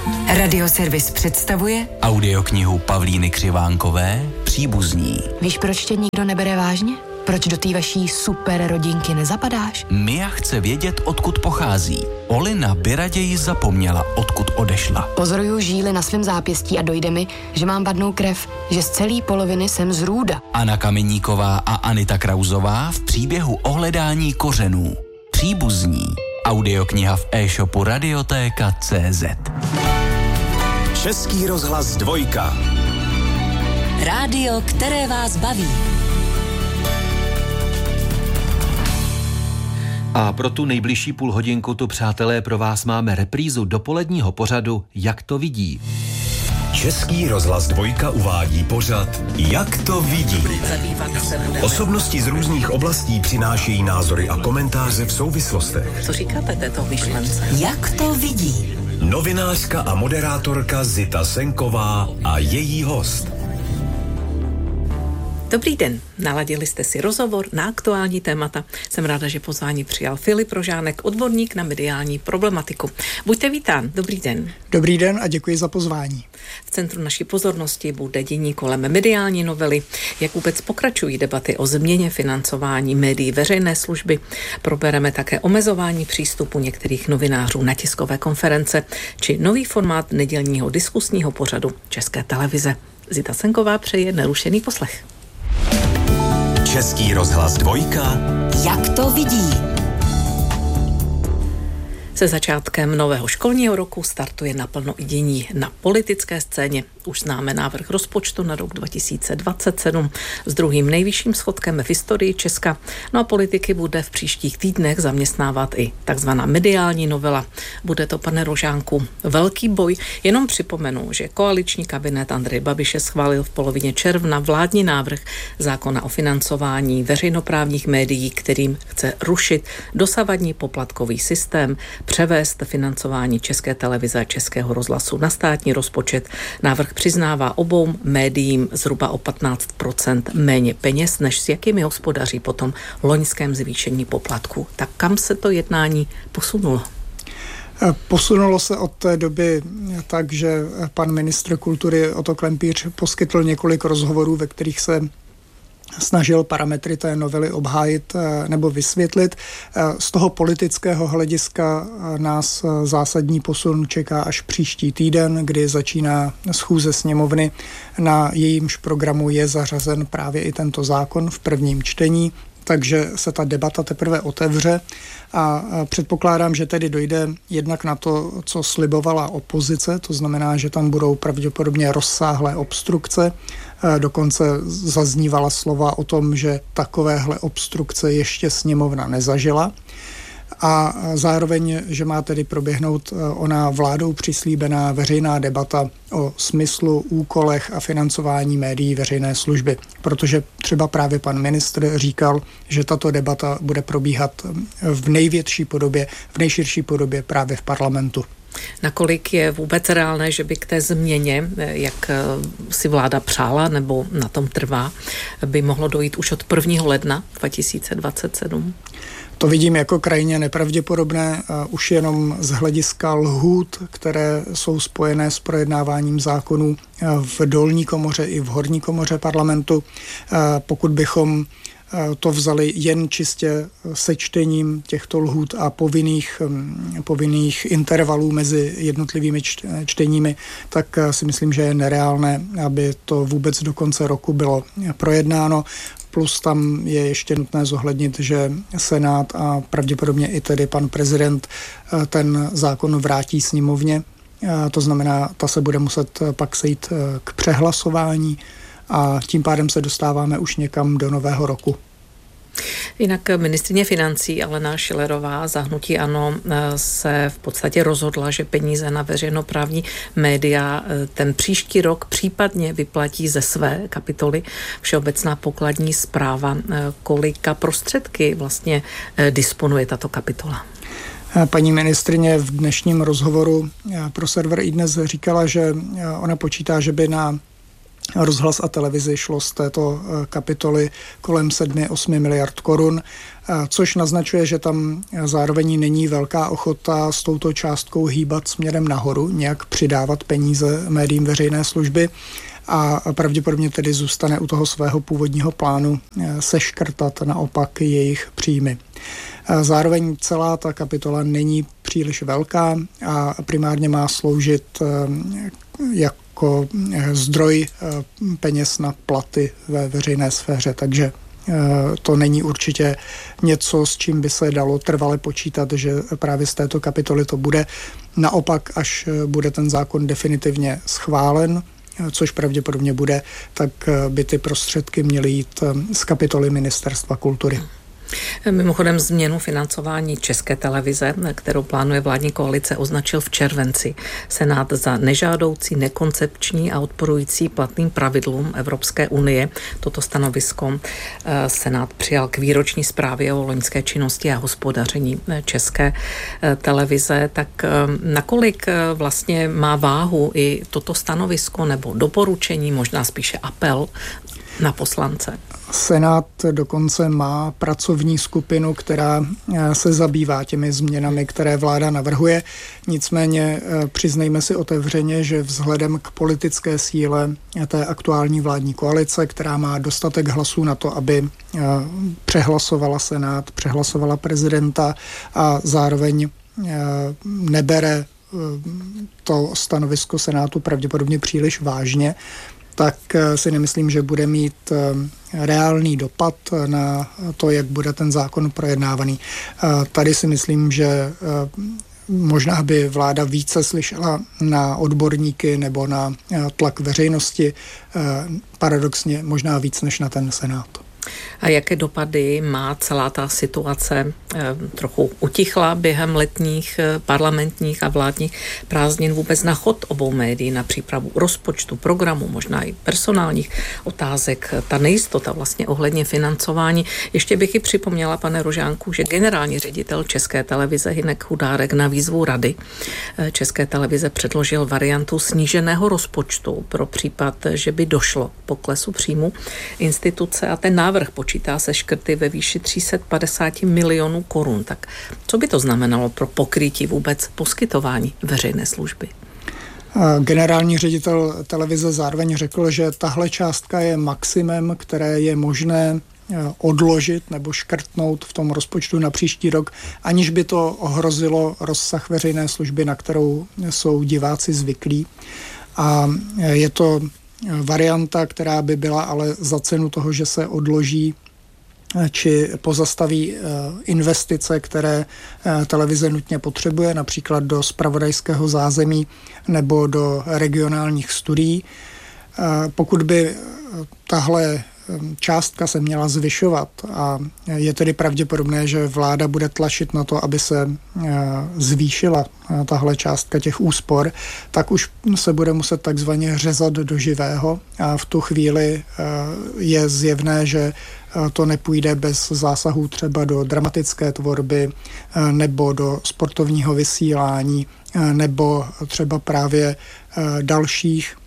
Radioservis představuje audioknihu Pavlíny Křivánkové Příbuzní. Víš, proč tě nikdo nebere vážně? Proč do té vaší super rodinky nezapadáš? Mia chce vědět, odkud pochází. Olina by raději zapomněla, odkud odešla. Pozoruju žíly na svém zápěstí a dojde mi, že mám vadnou krev, že z celé poloviny jsem z Růda. Anna Kameníková a Anita Krauzová v příběhu o hledání kořenů. Příbuzní. Audiokniha v e-shopu Radiotéka.cz. Český rozhlas 2. Rádio, které vás baví. A pro tu nejbližší půlhodinku tu, přátelé, pro vás máme reprízu dopoledního pořadu Jak to vidí. Český rozhlas 2 uvádí pořad Jak to vidí. Osobnosti z různých oblastí přinášejí názory a komentáře v souvislostech. Co říkáte této myšlence? Jak to vidí. Novinářka a moderátorka Zita Senková a její host. Dobrý den, naladili jste si rozhovor na aktuální témata. Jsem ráda, že pozvání přijal Filip Rožánek, odborník na mediální problematiku. Buďte vítán, dobrý den. Dobrý den a děkuji za pozvání. V centru naší pozornosti bude dění kolem mediální novely, jak vůbec pokračují debaty o změně financování médií veřejné služby. Probereme také omezování přístupu některých novinářů na tiskové konference či nový formát nedělního diskusního pořadu České televize. Zita Senková přeje nerušený poslech. Český rozhlas 2. Jak to vidí. Se začátkem nového školního roku startuje naplno i dění na politické scéně. Už známe návrh rozpočtu na rok 2027 s druhým nejvyšším schodkem v historii Česka. No a politiky bude v příštích týdnech zaměstnávat i takzvaná mediální novela. Bude to, pane Rožánku, velký boj. Jenom připomenu, že koaliční kabinet Andreje Babiše schválil v polovině června vládní návrh zákona o financování veřejnoprávních médií, kterým chce rušit dosavadní poplatkový systém, převést financování České televize a Českého rozhlasu na státní rozpočet. Návrh přiznává obou médiím zhruba o 15% méně peněz, než s jakými hospodaří po tom loňském zvýšení poplatku. Tak kam se to jednání posunulo? Posunulo se od té doby tak, že pan ministr kultury Otto Klempíř poskytl několik rozhovorů, ve kterých se snažil parametry té novely obhájit nebo vysvětlit. Z toho politického hlediska nás zásadní posun čeká až příští týden, kdy začíná schůze sněmovny. Na jejímž programu je zařazen právě i tento zákon v prvním čtení, takže se ta debata teprve otevře a předpokládám, že tedy dojde jednak na to, co slibovala opozice, to znamená, že tam budou pravděpodobně rozsáhlé obstrukce. Dokonce zaznívala slova o tom, že takovéhle obstrukce ještě sněmovna nezažila. A zároveň, že má tedy proběhnout ona vládou přislíbená veřejná debata o smyslu, úkolech a financování médií veřejné služby. Protože třeba právě pan ministr říkal, že tato debata bude probíhat v největší podobě, v nejširší podobě právě v parlamentu. Nakolik je vůbec reálné, že by k té změně, jak si vláda přála nebo na tom trvá, by mohlo dojít už od 1. ledna 2027? To vidím jako krajně nepravděpodobné, už jenom z hlediska lhůt, které jsou spojené s projednáváním zákonů v dolní komoře i v horní komoře parlamentu. Pokud bychom to vzali jen čistě sečtením těchto lhůt a povinných intervalů mezi jednotlivými čteními, tak si myslím, že je nereálné, aby to vůbec do konce roku bylo projednáno. Plus tam je ještě nutné zohlednit, že Senát a pravděpodobně i tedy pan prezident ten zákon vrátí sněmovně. To znamená, ta se bude muset pak sejít k přehlasování a tím pádem se dostáváme už někam do nového roku. Jinak ministryně financí Alena Schillerová za hnutí ANO se v podstatě rozhodla, že peníze na veřejnoprávní média ten příští rok případně vyplatí ze své kapitoly Všeobecná pokladní správa. Kolika prostředky vlastně disponuje tato kapitola? Paní ministryně v dnešním rozhovoru pro server iDnes říkala, že ona počítá, že by na rozhlas a televizi šlo z této kapitoly kolem 7-8 miliard korun, což naznačuje, že tam zároveň není velká ochota s touto částkou hýbat směrem nahoru, nějak přidávat peníze médiím veřejné služby a pravděpodobně tedy zůstane u toho svého původního plánu seškrtat naopak jejich příjmy. Zároveň celá ta kapitola není příliš velká a primárně má sloužit jako zdroj peněz na platy ve veřejné sféře, takže to není určitě něco, s čím by se dalo trvale počítat, že právě z této kapitoly to bude. Naopak, až bude ten zákon definitivně schválen, což pravděpodobně bude, tak by ty prostředky měly jít z kapitoly Ministerstva kultury. Mimochodem změnu financování České televize, kterou plánuje vládní koalice, označil v červenci Senát za nežádoucí, nekoncepční a odporující platným pravidlům Evropské unie. Toto stanovisko Senát přijal k výroční zprávě o loňské činnosti a hospodaření České televize. Tak nakolik vlastně má váhu i toto stanovisko nebo doporučení, možná spíše apel na poslance? Senát dokonce má pracovní skupinu, která se zabývá těmi změnami, které vláda navrhuje. Nicméně přiznejme si otevřeně, že vzhledem k politické síle té aktuální vládní koalice, která má dostatek hlasů na to, aby přehlasovala Senát, přehlasovala prezidenta a zároveň nebere to stanovisko Senátu pravděpodobně příliš vážně, tak si nemyslím, že bude mít reálný dopad na to, jak bude ten zákon projednávaný. Tady si myslím, že možná by vláda více slyšela na odborníky nebo na tlak veřejnosti, paradoxně možná víc než na ten Senát. A jaké dopady má celá ta situace? Trochu utichla během letních parlamentních a vládních prázdnin vůbec na chod obou médií, na přípravu rozpočtu, programu, možná i personálních otázek, ta nejistota vlastně ohledně financování. Ještě bych i připomněla, pane Rožánku, že generální ředitel České televize Hynek Chudárek na výzvu Rady České televize předložil variantu sníženého rozpočtu pro případ, že by došlo k poklesu příjmu instituce a ten návrh počítá se škrty ve výši 350 milionů korun. Tak co by to znamenalo pro pokrytí vůbec poskytování veřejné služby? Generální ředitel televize zároveň řekl, že tahle částka je maximum, které je možné odložit nebo škrtnout v tom rozpočtu na příští rok, aniž by to ohrozilo rozsah veřejné služby, na kterou jsou diváci zvyklí. A je to varianta, která by byla ale za cenu toho, že se odloží či pozastaví investice, které televize nutně potřebuje, například do zpravodajského zázemí nebo do regionálních studií. Pokud by tahle částka se měla zvyšovat a je tedy pravděpodobné, že vláda bude tlačit na to, aby se zvýšila tahle částka těch úspor, tak už se bude muset takzvaně řezat do živého a v tu chvíli je zjevné, že to nepůjde bez zásahů třeba do dramatické tvorby nebo do sportovního vysílání nebo třeba právě dalších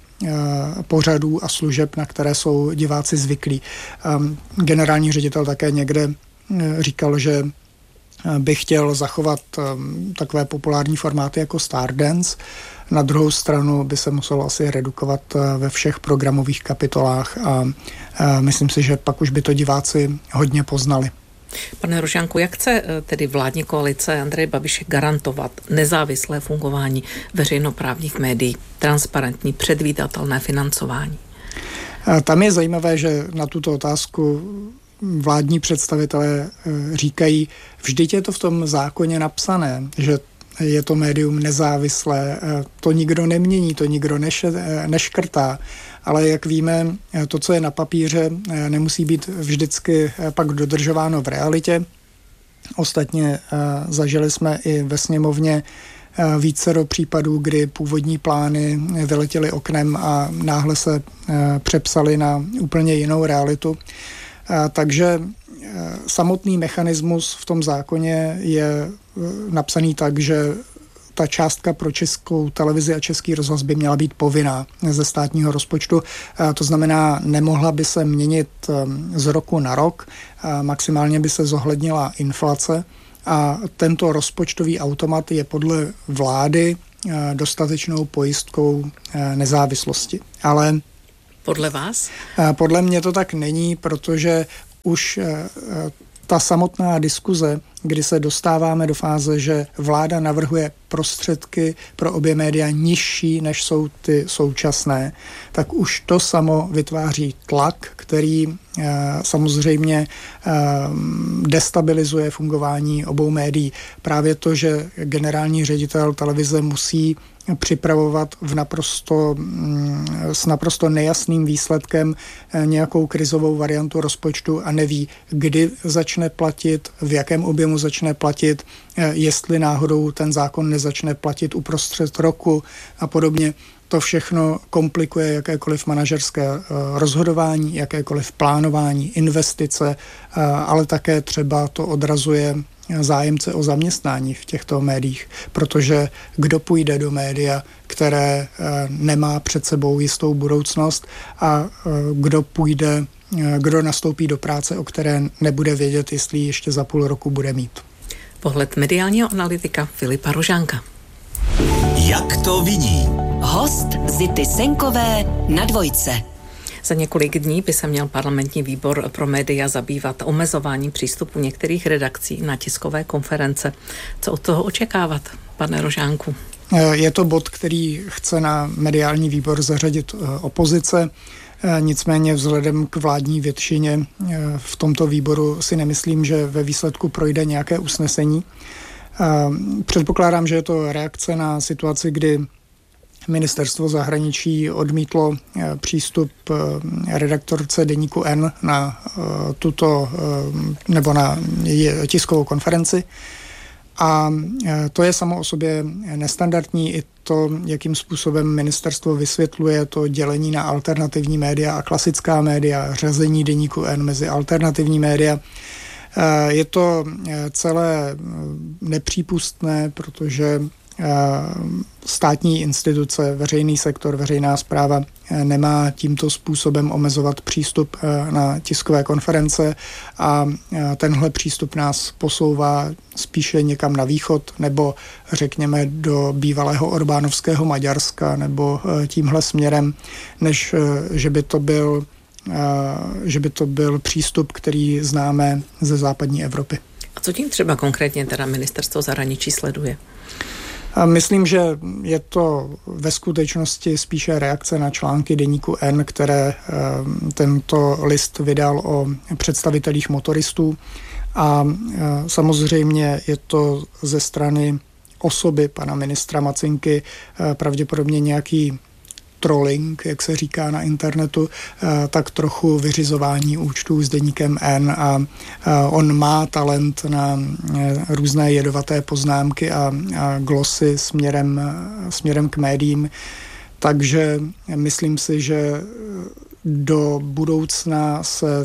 pořadů a služeb, na které jsou diváci zvyklí. Generální ředitel také někde říkal, že by chtěl zachovat takové populární formáty jako Stardance. Na druhou stranu by se muselo asi redukovat ve všech programových kapitolách a myslím si, že pak už by to diváci hodně poznali. Pane Rožánku, jak chce tedy vládní koalice Andreje Babiše garantovat nezávislé fungování veřejnoprávních médií, transparentní, předvídatelné financování? Tam je zajímavé, že na tuto otázku vládní představitelé říkají, vždyť je to v tom zákoně napsané, že je to médium nezávislé, to nikdo nemění, to nikdo neškrtá, ale jak víme, to, co je na papíře, nemusí být vždycky pak dodržováno v realitě. Ostatně zažili jsme i ve sněmovně vícero případů, kdy původní plány vyletěly oknem a náhle se přepsaly na úplně jinou realitu. Takže samotný mechanismus v tom zákoně je napsaný tak, že ta částka pro Českou televizi a Český rozhlas by měla být povinná ze státního rozpočtu. To znamená, nemohla by se měnit z roku na rok, maximálně by se zohlednila inflace a tento rozpočtový automat je podle vlády dostatečnou pojistkou nezávislosti. Ale podle vás? Podle mě to tak není, protože už ta samotná diskuze, kdy se dostáváme do fáze, že vláda navrhuje prostředky pro obě média nižší, než jsou ty současné, tak už to samo vytváří tlak, který samozřejmě destabilizuje fungování obou médií. Právě to, že generální ředitel televize musí připravovat s naprosto nejasným výsledkem nějakou krizovou variantu rozpočtu a neví, kdy začne platit, v jakém objemu začne platit, jestli náhodou ten zákon nezačne platit uprostřed roku a podobně. To všechno komplikuje jakékoliv manažerské rozhodování, jakékoliv plánování, investice, ale také třeba to odrazuje zájemce o zaměstnání v těchto médiích, protože kdo půjde do média, které nemá před sebou jistou budoucnost a kdo nastoupí do práce, o které nebude vědět, jestli ještě za půl roku bude mít. Pohled mediálního analytika Filipa Rožánka. Jak to vidí? Host Zity Senkové na Dvojce. Za několik dní by se měl parlamentní výbor pro média zabývat omezováním přístupu některých redakcí na tiskové konference. Co od toho očekávat, pane Rožánku? Je to bod, který chce na mediální výbor zařadit opozice. Nicméně vzhledem k vládní většině v tomto výboru si nemyslím, že ve výsledku projde nějaké usnesení. Předpokládám, že je to reakce na situaci, kdy Ministerstvo zahraničí odmítlo přístup redaktorce deníku N na na tiskovou konferenci. A to je samo o sobě nestandardní, i to, jakým způsobem ministerstvo vysvětluje to dělení na alternativní média a klasická média, řazení deníku N mezi alternativní média. Je to celé nepřípustné, protože státní instituce, veřejný sektor, veřejná správa nemá tímto způsobem omezovat přístup na tiskové konference a tenhle přístup nás posouvá spíše někam na východ nebo řekněme do bývalého orbánovského Maďarska nebo tímhle směrem, než že by to byl přístup, který známe ze západní Evropy. A co tím třeba konkrétně teda ministerstvo zahraničí sleduje? Myslím, že je to ve skutečnosti spíše reakce na články deníku N, které tento list vydal o představitelích motoristů a samozřejmě je to ze strany osoby pana ministra Macinky pravděpodobně nějaký trolling, jak se říká na internetu, tak trochu vyřizování účtů s deníkem N a on má talent na různé jedovaté poznámky a glosy směrem k médiím, takže myslím si, že do budoucna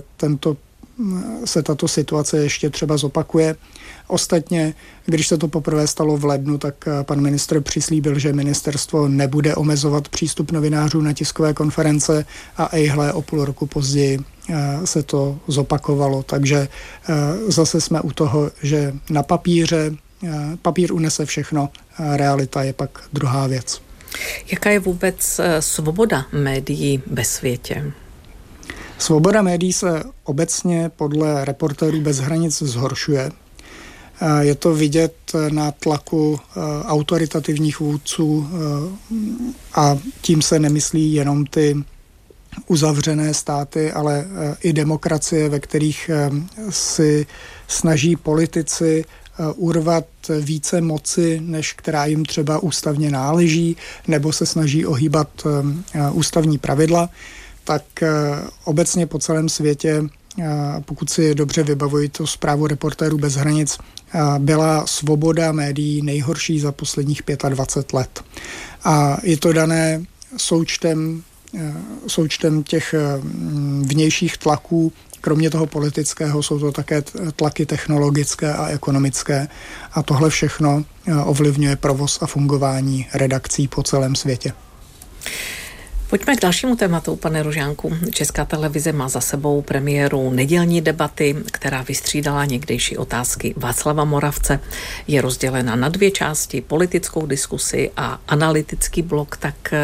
se tato situace ještě třeba zopakuje. Ostatně, když se to poprvé stalo v lednu, tak pan ministr přislíbil, že ministerstvo nebude omezovat přístup novinářů na tiskové konference a ejhle o půl roku později se to zopakovalo. Takže zase jsme u toho, že na papír unese všechno, realita je pak druhá věc. Jaká je vůbec svoboda médií ve světě? Svoboda médií se obecně podle Reportérů bez hranic zhoršuje. Je to vidět na tlaku autoritativních vůdců a tím se nemyslí jenom ty uzavřené státy, ale i demokracie, ve kterých si snaží politici urvat více moci, než která jim třeba ústavně náleží, nebo se snaží ohýbat ústavní pravidla, tak obecně po celém světě, pokud si dobře vybavuji tu zprávu Reportérů bez hranic, byla svoboda médií nejhorší za posledních 25 let. A je to dané součtem součtem těch vnějších tlaků, kromě toho politického, jsou to také tlaky technologické a ekonomické a tohle všechno ovlivňuje provoz a fungování redakcí po celém světě. Pojďme k dalšímu tématu, pane Rožánku. Česká televize má za sebou premiéru Nedělní debaty, která vystřídala někdejší otázky Václava Moravce. Je rozdělena na 2 části, politickou diskusi a analytický blok. Tak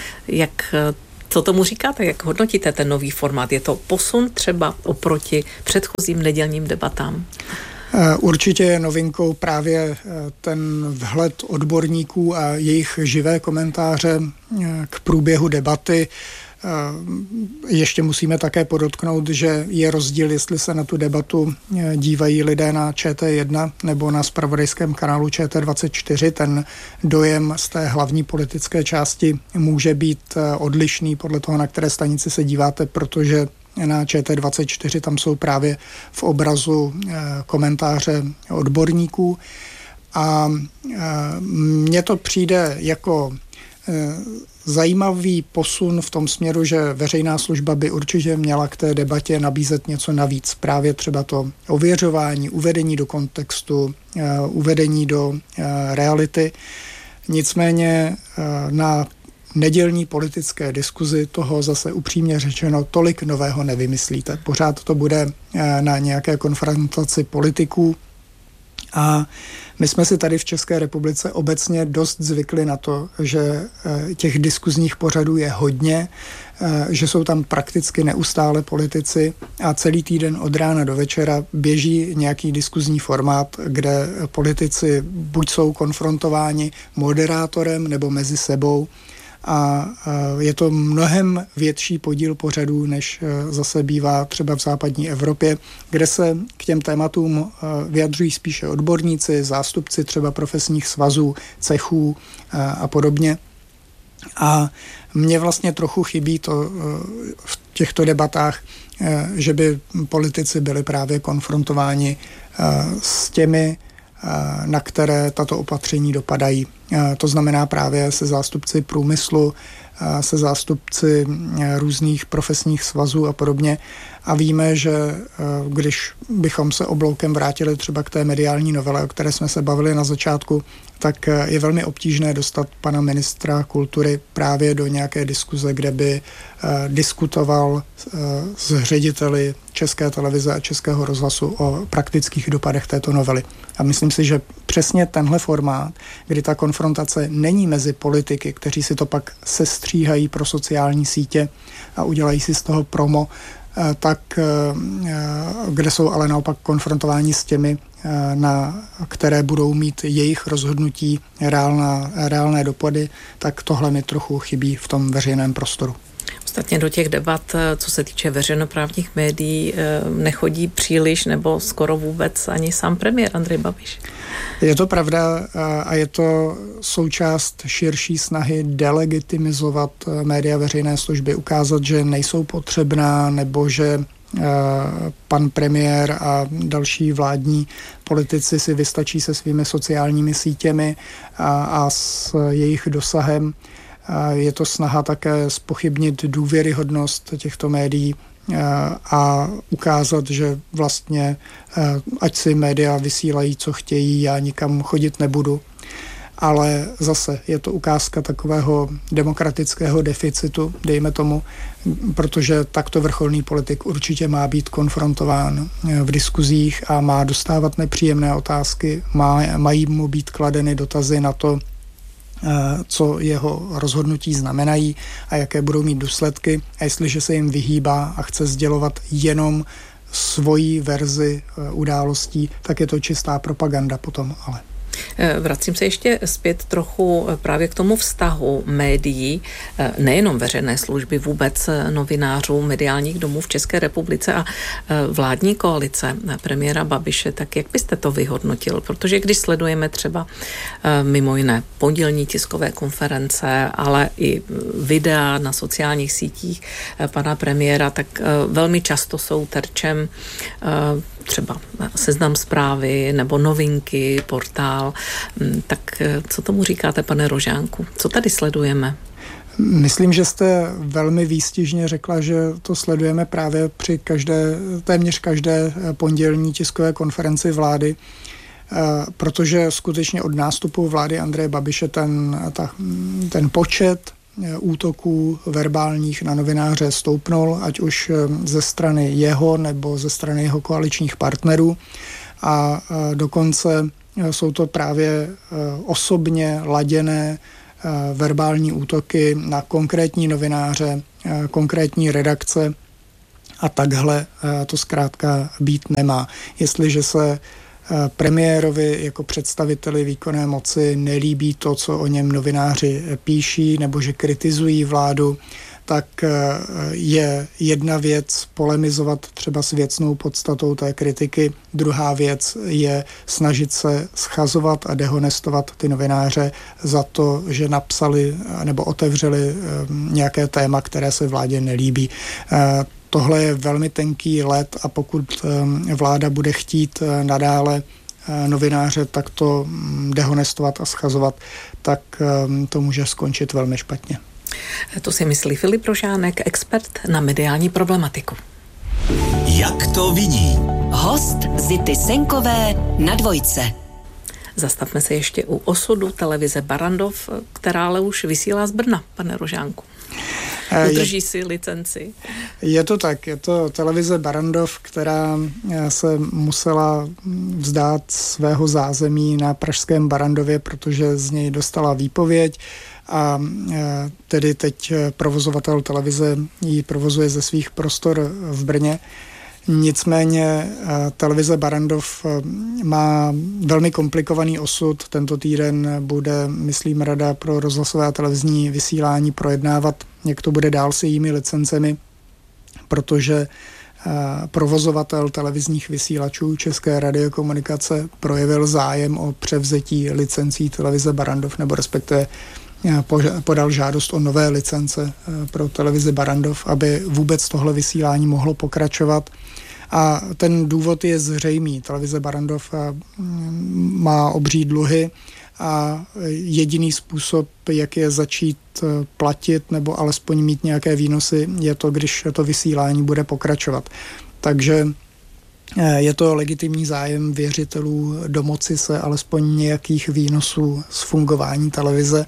co tomu říkáte? Jak hodnotíte ten nový formát? Je to posun třeba oproti předchozím nedělním debatám? Určitě je novinkou právě ten vhled odborníků a jejich živé komentáře k průběhu debaty. Ještě musíme také podotknout, že je rozdíl, jestli se na tu debatu dívají lidé na ČT1 nebo na zpravodajském kanálu ČT24. Ten dojem z té hlavní politické části může být odlišný podle toho, na které stanici se díváte, protože na ČT24 tam jsou právě v obrazu komentáře odborníků a mně to přijde jako zajímavý posun v tom směru, že veřejná služba by určitě měla k té debatě nabízet něco navíc. Právě třeba to ověřování, uvedení do kontextu, uvedení do reality. Nicméně na nedělní politické diskuzi toho zase upřímně řečeno tolik nového nevymyslíte. Pořád to bude na nějaké konfrontaci politiků a my jsme si tady v České republice obecně dost zvykli na to, že těch diskuzních pořadů je hodně, že jsou tam prakticky neustále politici a celý týden od rána do večera běží nějaký diskuzní formát, kde politici buď jsou konfrontováni moderátorem nebo mezi sebou, a je to mnohem větší podíl pořadů, než zase bývá třeba v západní Evropě, kde se k těm tématům vyjadřují spíše odborníci, zástupci třeba profesních svazů, cechů a podobně. A mně vlastně trochu chybí to v těchto debatách, že by politici byli právě konfrontováni s těmi, na které tato opatření dopadají. To znamená právě se zástupci průmyslu, se zástupci různých profesních svazů a podobně. A víme, že když bychom se obloukem vrátili třeba k té mediální novele, o které jsme se bavili na začátku, tak je velmi obtížné dostat pana ministra kultury právě do nějaké diskuze, kde by diskutoval s řediteli České televize a Českého rozhlasu o praktických dopadech této novely. A myslím si, že přesně tenhle formát, kdy ta konfrontace není mezi politiky, kteří si to pak sestříhají pro sociální sítě a udělají si z toho promo, tak kde jsou ale naopak konfrontováni s těmi, na které budou mít jejich rozhodnutí reálné dopady, tak tohle mi trochu chybí v tom veřejném prostoru. Ostatně do těch debat, co se týče veřejnoprávních médií, nechodí příliš nebo skoro vůbec ani sám premiér Andrej Babiš. Je to pravda a je to součást širší snahy delegitimizovat média veřejné služby, ukázat, že nejsou potřebná nebo že pan premiér a další vládní politici si vystačí se svými sociálními sítěmi a s jejich dosahem. Je to snaha také zpochybnit důvěryhodnost těchto médií a ukázat, že vlastně ať si média vysílají, co chtějí, já nikam chodit nebudu. Ale zase je to ukázka takového demokratického deficitu, dejme tomu, protože takto vrcholný politik určitě má být konfrontován v diskuzích a má dostávat nepříjemné otázky, mají mu být kladeny dotazy na to, co jeho rozhodnutí znamenají a jaké budou mít důsledky. A jestliže se jim vyhýbá a chce sdělovat jenom svoji verzi událostí, tak je to čistá propaganda potom ale. Vracím se ještě zpět trochu právě k tomu vztahu médií, nejenom veřejné služby, vůbec novinářů, mediálních domů v České republice a vládní koalice premiéra Babiše, tak jak byste to vyhodnotil? Protože když sledujeme třeba mimo jiné pondělní tiskové konference, ale i videa na sociálních sítích pana premiéra, tak velmi často jsou terčem třeba Seznam Zprávy nebo Novinky, portál. Tak co tomu říkáte, pane Rožánku? Co tady sledujeme? Myslím, že jste velmi výstižně řekla, že to sledujeme právě při téměř každé pondělní tiskové konferenci vlády, protože skutečně od nástupu vlády Andreje Babiše ten počet útoků verbálních na novináře stoupnul, ať už ze strany jeho nebo ze strany jeho koaličních partnerů, a dokonce jsou to právě osobně laděné verbální útoky na konkrétní novináře, konkrétní redakce, a takhle to zkrátka být nemá. Jestliže se premiérovi jako představiteli výkonné moci nelíbí to, co o něm novináři píší, nebo že kritizují vládu, tak je jedna věc polemizovat třeba s věcnou podstatou té kritiky. Druhá věc je snažit se schazovat a dehonestovat ty novináře za to, že napsali nebo otevřeli nějaké téma, které se vládě nelíbí. Tohle je velmi tenký led, a pokud vláda bude chtít nadále novináře takto dehonestovat a schazovat, tak to může skončit velmi špatně. To si myslí Filip Rožánek, expert na mediální problematiku. Jak to vidí? Host Zity Senkové na Dvojce. Zastavme se ještě u osudu televize Barrandov, která ale už vysílá z Brna, pane Rožánku. Udrží si licenci. Je to tak, je to televize Barrandov, která se musela vzdát svého zázemí na pražském Barrandově, protože z něj dostala výpověď, a tedy teď provozovatel televize ji provozuje ze svých prostor v Brně. Nicméně televize Barrandov má velmi komplikovaný osud. Tento týden bude, myslím, Rada pro rozhlasové a televizní vysílání projednávat, jak to bude dál s jejími licencemi, protože provozovatel televizních vysílačů České radiokomunikace projevil zájem o převzetí licencí televize Barrandov, nebo respektive podal žádost o nové licence pro televizi Barrandov, aby vůbec tohle vysílání mohlo pokračovat. A ten důvod je zřejmý. Televize Barrandov má obří dluhy a jediný způsob, jak je začít platit nebo alespoň mít nějaké výnosy, je to, když to vysílání bude pokračovat. Takže je to legitimní zájem věřitelů domoci se alespoň nějakých výnosů z fungování televize.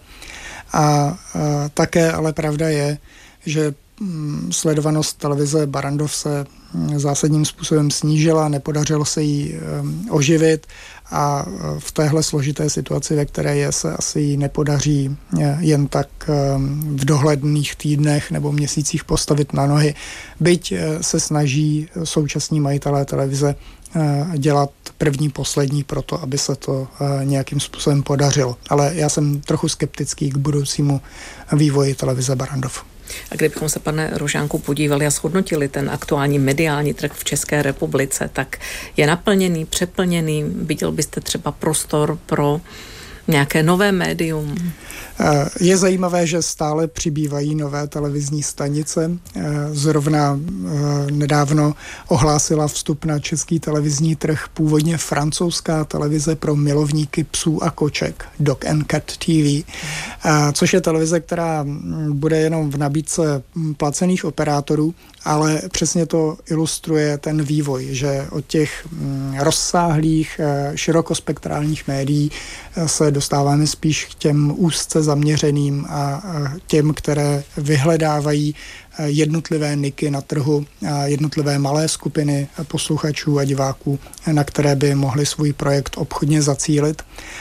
A také ale pravda je, že sledovanost televize Barrandov se zásadním způsobem snížila, nepodařilo se jí oživit, a v téhle složité situaci, ve které je, se asi jí nepodaří jen tak v dohledných týdnech nebo měsících postavit na nohy. Byť se snaží současní majitelé televize dělat první, poslední pro to, aby se to nějakým způsobem podařilo. Ale já jsem trochu skeptický k budoucímu vývoji televize Barrandov. A kdybychom se, pane Rožánku, podívali a shodnotili ten aktuální mediální trh v České republice, tak je naplněný, přeplněný? Viděl byste třeba prostor pro nějaké nové médium? Je zajímavé, že stále přibývají nové televizní stanice. Zrovna nedávno ohlásila vstup na český televizní trh původně francouzská televize pro milovníky psů a koček, Dog and Cat TV, což je televize, která bude jenom v nabídce placených operátorů, ale přesně to ilustruje ten vývoj, že od těch rozsáhlých, širokospektrálních médií se dostáváme spíš k těm úzce zaměřeným a těm, které vyhledávají jednotlivé niky na trhu, jednotlivé malé skupiny posluchačů a diváků, na které by mohli svůj projekt obchodně zacílit.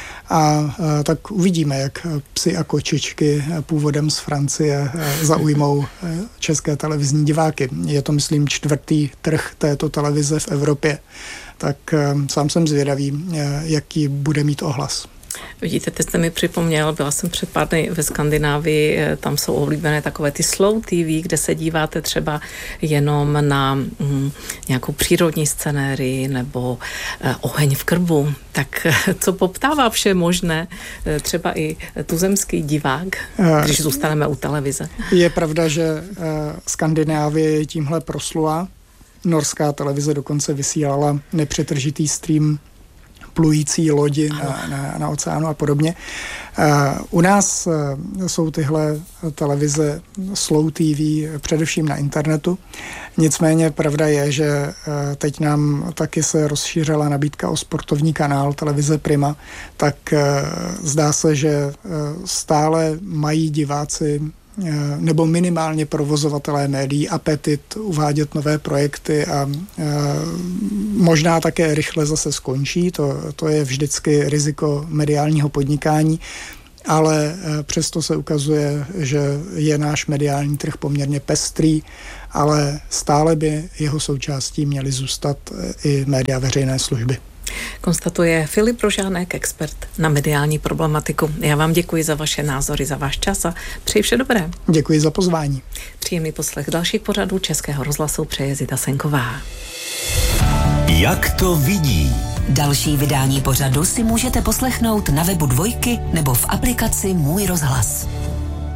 A tak uvidíme, jak psi a kočičky původem z Francie zaujmou české televizní diváky. Je to, myslím, 4. trh této televize v Evropě. Tak sám jsem zvědavý, jaký bude mít ohlas. Vidíte, teď jste mi připomněl, byla jsem před pár dny ve Skandinávii, tam jsou oblíbené takové ty slow TV, kde se díváte třeba jenom na nějakou přírodní scenérii nebo oheň v krbu. Tak co poptává vše možné, třeba i tuzemský divák, když zůstaneme u televize? Je pravda, že Skandinávie je tímhle proslula. norská televize dokonce vysílala nepřetržitý stream plující lodi na oceánu a podobně. U nás jsou tyhle televize slow TV především na internetu. Nicméně pravda je, že teď nám taky se rozšířila nabídka o sportovní kanál televize Prima, tak zdá se, že stále mají diváci nebo minimálně provozovatelé médií apetit uvádět nové projekty a možná také rychle zase skončí. To je vždycky riziko mediálního podnikání, ale přesto se ukazuje, že je náš mediální trh poměrně pestrý, ale stále by jeho součástí měly zůstat i média veřejné služby. Konstatuje Filip Rožánek, expert na mediální problematiku. Já vám děkuji za vaše názory, za váš čas a přeji vše dobré. Děkuji za pozvání. Příjemný poslech dalších pořadů Českého rozhlasu přeje Zita Senková. Jak to vidí? Další vydání pořadu si můžete poslechnout na webu Dvojky nebo v aplikaci Můj rozhlas.